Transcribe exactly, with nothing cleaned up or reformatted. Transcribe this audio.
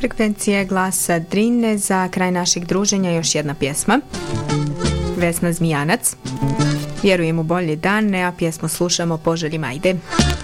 Frekvencije Glasa Drine, za kraj našeg druženja još jedna pjesma. Vesna Zmijanac. Vjerujem u bolji dan, a pjesmu slušamo Poželji Majde.